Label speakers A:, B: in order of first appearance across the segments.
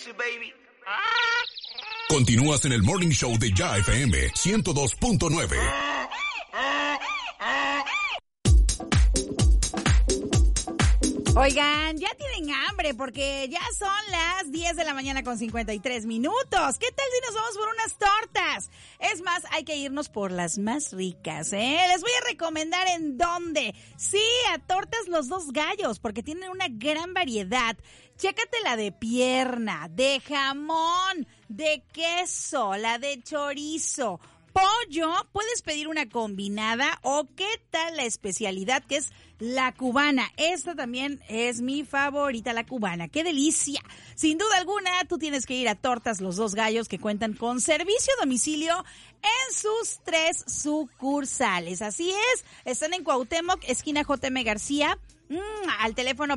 A: Continúas en el Morning Show de Ya FM 102.9.
B: Oigan, ya tienen hambre porque ya son las 10 de la mañana con 53 minutos. ¿Qué tal si nos vamos por unas tortas? Es más, hay que irnos por las más ricas, ¿eh? Les voy a recomendar en dónde. Sí, a Tortas Los Dos Gallos, porque tienen una gran variedad. Chécate la de pierna, de jamón, de queso, la de chorizo, pollo. Puedes pedir una combinada o qué tal la especialidad que es la cubana. Esta también es mi favorita, la cubana. ¡Qué delicia! Sin duda alguna, tú tienes que ir a Tortas Los Dos Gallos, que cuentan con servicio a domicilio en sus 3 sucursales. Así es, están en Cuauhtémoc, esquina J.M. García, al teléfono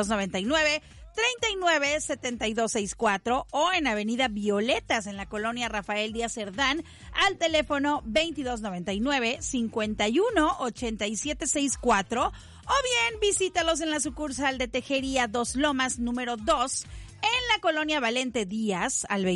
B: 2299-397264 o en Avenida Violetas, en la colonia Rafael Díaz Cerdán, al teléfono 2299-518764. O bien visítalos en la sucursal de Tejería Dos Lomas número 2 en la colonia Valente Díaz al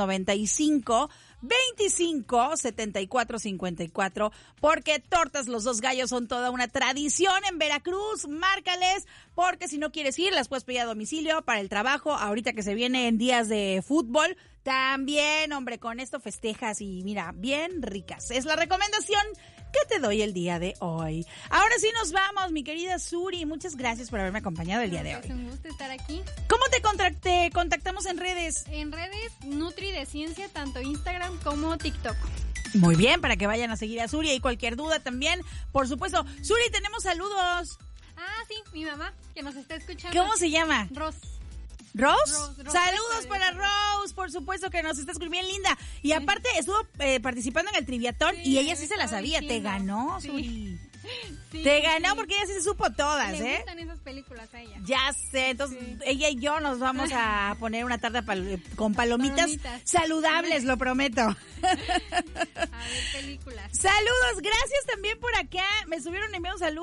B: 2295-257454, porque Tortas Los Dos Gallos son toda una tradición en Veracruz. Márcales, porque si no quieres ir, las puedes pedir a domicilio para el trabajo, ahorita que se viene en días de fútbol. También, hombre, con esto festejas y mira, bien ricas. Es la recomendación que te doy el día de hoy. Ahora sí nos vamos, mi querida Suri. Muchas gracias por haberme acompañado el día de hoy.
C: Es un gusto estar aquí.
B: ¿Cómo te contactamos en redes?
C: En redes Nutri de Ciencia, tanto Instagram como TikTok.
B: Muy bien, para que vayan a seguir a Suri y cualquier duda también, por supuesto. Suri, tenemos saludos.
C: Ah, sí, mi mamá, que nos está escuchando.
B: ¿Cómo se llama?
C: Rose.
B: ¿Rose?
C: Rose,
B: Saludos para Rose, por supuesto, que nos está escuchando, bien linda. Y aparte estuvo participando en el triviatón y ella sí se la sabía. Te ganó, Suri.
C: Sí,
B: te ganó porque ella sí se supo todas,
C: Le gustan esas películas a ella.
B: Ya sé, entonces ella y yo nos vamos a poner una tarde con palomitas saludables, lo prometo.
C: A ver películas.
B: Saludos, gracias también por acá. Me subieron enviando saludos.